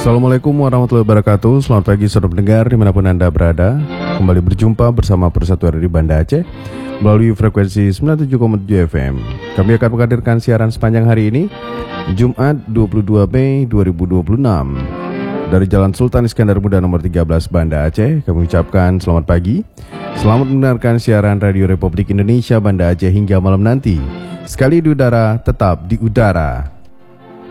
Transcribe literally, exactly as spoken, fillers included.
Assalamualaikum warahmatullahi wabarakatuh. Selamat pagi saudara pendengar dimanapun Anda berada. Kembali berjumpa bersama Persatuan Radio Banda Aceh melalui frekuensi sembilan puluh tujuh koma tujuh F M. Kami akan menghadirkan siaran sepanjang hari ini, Jumat dua puluh dua Mei dua ribu dua puluh enam, dari Jalan Sultan Iskandar Muda nomor tiga belas Banda Aceh. Kami ucapkan selamat pagi. Selamat mendengarkan siaran Radio Republik Indonesia Banda Aceh hingga malam nanti. Sekali di udara, tetap di udara.